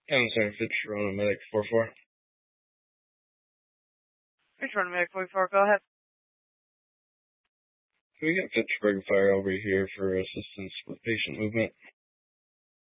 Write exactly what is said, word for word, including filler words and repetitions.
I'm sorry, Fitch, on a medic four four. Fitch, on a medic forty-four, go ahead. Can we get Fitchburg Fire over here for assistance with patient movement?